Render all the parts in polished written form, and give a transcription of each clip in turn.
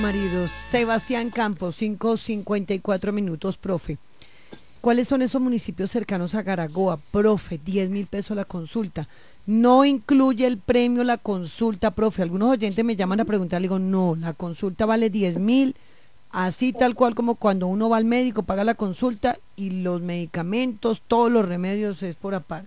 Maridos, Sebastián Campos, 5:54 minutos, profe. ¿Cuáles son esos municipios cercanos a Garagoa? Profe, 10.000 pesos la consulta. No incluye el premio la consulta, profe. Algunos oyentes me llaman a preguntar, le digo, no, la consulta vale 10.000, así tal cual como cuando uno va al médico, paga la consulta y los medicamentos, todos los remedios es por aparte.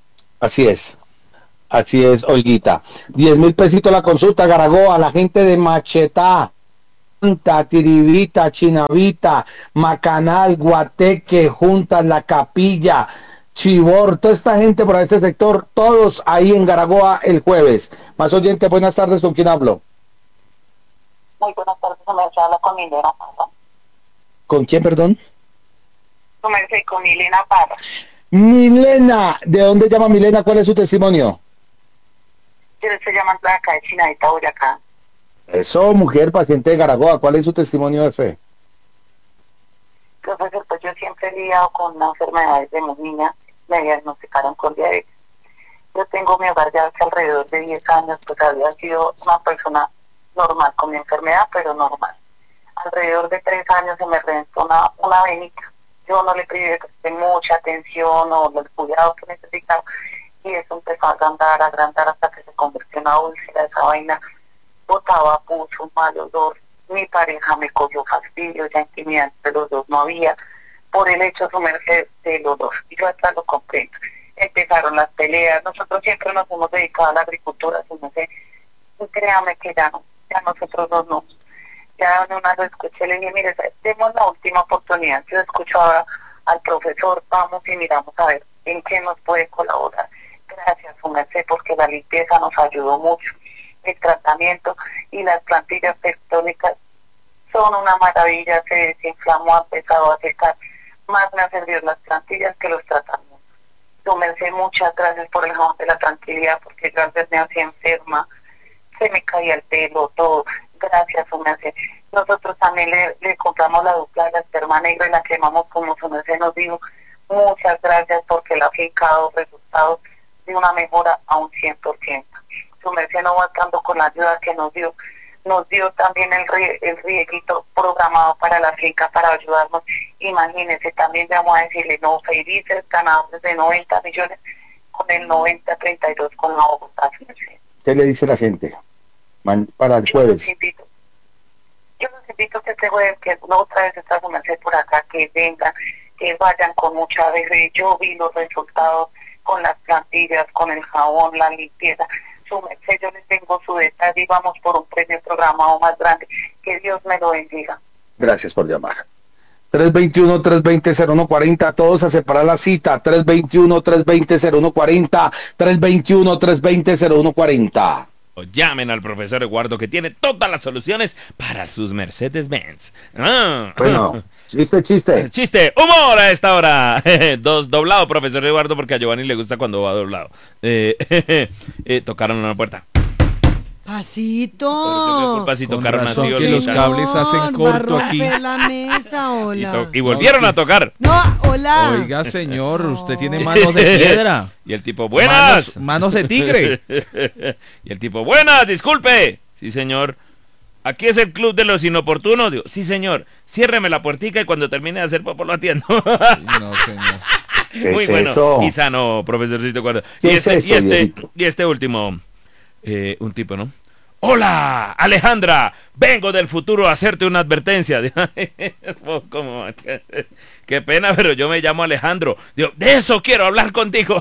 Así es, Olguita. 10.000 pesitos la consulta, Garagoa, la gente de Machetá, Tiribita, Chinavita, Macanal, Guateque, Juntas, La Capilla, Chibor, toda esta gente por este sector, todos ahí en Garagoa el jueves. Más oyente, buenas tardes, ¿con quién hablo? Muy buenas tardes, me habla con Milena Parra. ¿Con quién, perdón? Con Milena Parra. Milena, ¿de dónde llama Milena? ¿Cuál es su testimonio? Yo le estoy llamando de acá de Chinavita, Boyacá. Eso, mujer, paciente de Garagoa, ¿cuál es su testimonio de fe? Profesor, pues yo siempre he lidiado con una enfermedad desde muy niña, me diagnosticaron con diabetes. Yo tengo mi hogar ya hace alrededor de 10 años, pues había sido una persona normal con mi enfermedad, pero normal. Alrededor de 3 años se me reventó una venita. Yo no le pedí mucha atención o el cuidado que necesitaba, y eso empezó a agrandar hasta que se convirtió en una úlcera. Esa vaina botaba mucho, un mal olor. Mi pareja me cogió fastidio, ya intimidad entre los dos no había, por el hecho de sumerger del olor. Y yo hasta lo comprendo. Empezaron las peleas. Nosotros siempre nos hemos dedicado a la agricultura, no sé, y créame que ya no, ya nosotros dos no. Ya en una lo escuché, le dije, mire, demos la última oportunidad. Yo escuchaba al profesor, vamos y miramos a ver en qué nos puede colaborar. Gracias, su merced, porque la limpieza nos ayudó mucho. El tratamiento y las plantillas tectónicas son una maravilla, se desinflamó, ha empezado a secar. Más me ha servido las plantillas que los tratamientos. Su merced, muchas gracias por el jabón de la tranquilidad, porque yo antes me hacía enferma, se me caía el pelo, todo. Gracias, su merced. Nosotros también le compramos la dupla de la esperma negra y la quemamos como su merced nos dijo. Muchas gracias, porque la ha fijado resultados de una mejora a un 100%. Su merced no aguantando con la ayuda que nos dio también el rieguito programado para la finca para ayudarnos. Imagínense, también vamos a decirle, no, felices ganadores de 90 millones con el 90-32 con la Bogotá. ¿Qué le dice la gente para el jueves? Yo los invito que este jueves, que no otra vez está su merced por acá, que vengan, que vayan con mucha alegría. Yo vi los resultados con las plantillas, con el jabón, la limpieza. Su merced, yo les tengo su detalle y vamos por un premio programado más grande. Que Dios me lo bendiga. Gracias por llamar. 321-320-0140, todos a separar la cita. 321-320-0140, 321-320-0140. Llamen al profesor Eduardo, que tiene todas las soluciones para sus Mercedes-Benz. Bueno, chiste. Chiste, humor a esta hora. Doblado, profesor Eduardo, porque a Giovanni le gusta cuando va doblado. Tocaron una puerta. Pasito. Pero yo qué culpa si tocaron así. Que los cables hacen corto aquí. La mesa, hola. Y volvieron a tocar. No, hola. Oiga, señor, usted tiene manos de piedra. Y el tipo, buenas. Manos de tigre. Y el tipo, buenas, disculpe. Sí, señor. Aquí es el club de los inoportunos. Digo, sí, señor. Ciérreme la puertica y cuando termine de hacer popó lo atiendo. No, señor. Muy bueno. Eso? Y sano, profesorcito. ¿Qué es eso, Y este último, un tipo, ¿no? Hola, Alejandra, vengo del futuro a hacerte una advertencia. ¿Cómo? Qué pena, pero yo me llamo Alejandro. Digo, de eso quiero hablar contigo.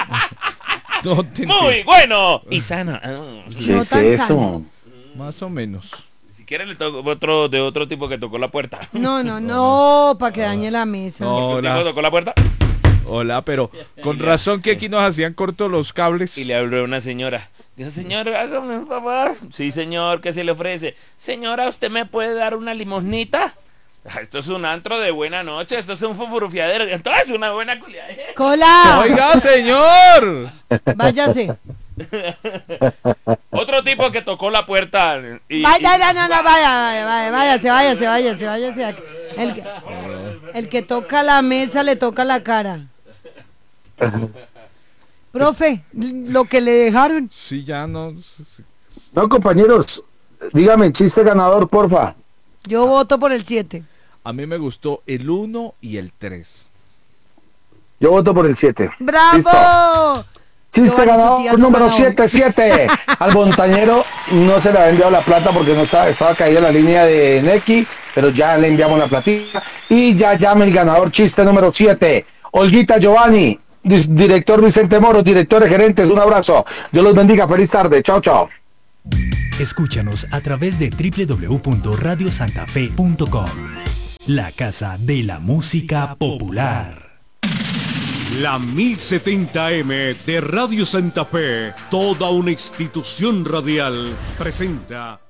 Muy bueno. Y sana. ¿Qué es eso? Más o menos. Si quieren le toco otro de otro tipo que tocó la puerta. No, para que dañe la mesa. No. ¿Un tipo tocó la puerta? Hola, pero con razón que aquí nos hacían cortos los cables. Y le habló una señora. Dijo, señor, hágame un favor. Sí, señor, ¿qué se le ofrece? Señora, ¿usted me puede dar una limosnita? Esto es un antro de buena noche, esto es un fufurufiadero, esto es una buena culiada. ¡Cola! ¡Oiga, señor! Váyase. Otro tipo que tocó la puerta y... Váyase. El que toca la mesa le toca la cara. Profe, lo que le dejaron. Sí, ya no. No, compañeros, Dígame, chiste ganador, porfa. Yo voto por el 7. A mí me gustó el 1 y el 3. Yo voto por el 7. ¡Bravo! Chiste Giovanni, su tía ganador no número gana hoy. 7. Al montañero no se le había enviado la plata porque no estaba caída la línea de Neki, pero ya le enviamos la platita. Y ya llame el ganador, chiste número 7. Olguita Giovanni, director Vicente Moro, directores gerentes, un abrazo. Dios los bendiga, feliz tarde. Chao, chao. Escúchanos a través de www.radiosantafe.com. La casa de la música popular. La 1070M de Radio Santa Fe, toda una institución radial, presenta